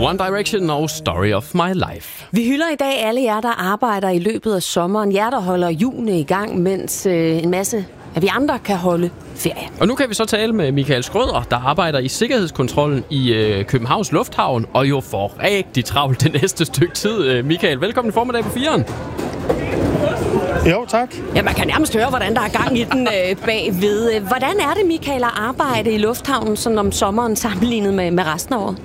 One Direction og Story of My Life. Vi hylder i dag alle jer, der arbejder i løbet af sommeren. Jer, der holder hjulene i gang, mens en masse af vi andre kan holde ferie. Og nu kan vi så tale med Michael Schrøder, der arbejder i sikkerhedskontrollen i Københavns Lufthavn, og jo får rigtig travlt det næste stykke tid. Michael, velkommen i formiddag på 4'eren. Jo, tak. Ja, man kan nærmest høre, hvordan der er gang i den bagved. Hvordan er det, Michael, at arbejde i lufthavnen sådan om sommeren sammenlignet med resten af året?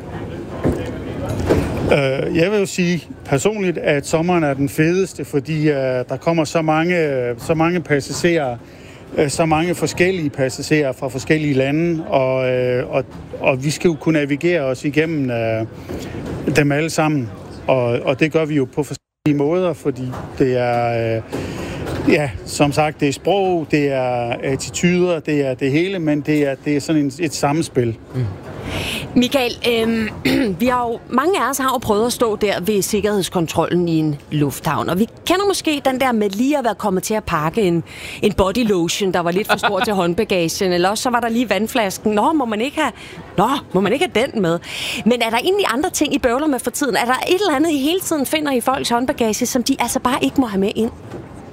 Jeg vil jo sige personligt, at sommeren er den fedeste, fordi der kommer så mange passagerer, så mange forskellige passagerer fra forskellige lande, og vi skal jo kunne navigere os igennem dem alle sammen. Og det gør vi jo på forskellige måder, fordi det er, som sagt, det er sprog, det er attityder, det er det hele, men det er sådan et samspil. Michael, vi har jo, mange af os har jo prøvet at stå der ved sikkerhedskontrollen i en lufthavn, og vi kender måske den der med lige at være kommet til at pakke en body lotion, der var lidt for stor til håndbagagen, eller også så var der lige vandflasken. Må man ikke have den med? Men er der egentlig andre ting, I bøvler med for tiden? Er der et eller andet, I hele tiden finder i folks håndbagage, som de altså bare ikke må have med ind?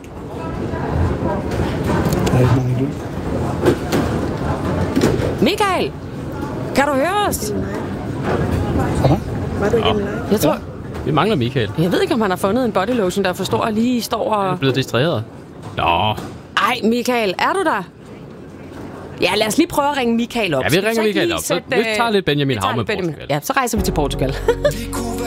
Michael! Kan du høre os? Var du igennem live? Jeg tror... Vi mangler Michael. Jeg ved ikke, om han har fundet en body lotion, der forstår og lige står og... Han er blevet distraheret. Nå. Ej, Michael, er du der? Ja, lad os lige prøve at ringe Michael op. Ja, vi ringer Michael op. Så vi tager lidt Benjamin Haube med Portugal. Ja, så rejser vi til Portugal.